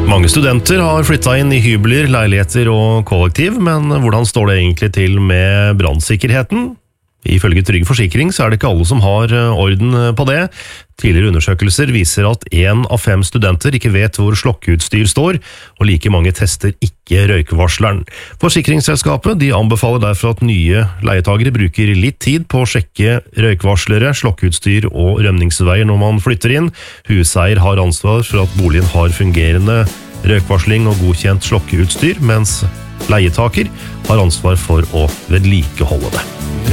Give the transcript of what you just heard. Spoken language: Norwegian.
Mange studenter har flyttet inn i hybler, leiligheter og kollektiv, men hvordan står det egentlig til med brannsikkerheten? Ifølge Trygg Forsikring så er det ikke alle som har orden på det. Tidligere undersøkelser viser at 1 av 5 studenter ikke vet hvor slokkeutstyr står, og like mange tester ikke røykvarsleren. Forsikringsselskapet de anbefaler derfor at nye leietagere bruker litt tid på å sjekke røykvarslere, slokkeutstyr og rømningsveier når man flytter inn. Huseier har ansvar for at boligen har fungerende røykvarsling og godkjent slokkeutstyr, mens leietaker har ansvar for å vedlikeholde det.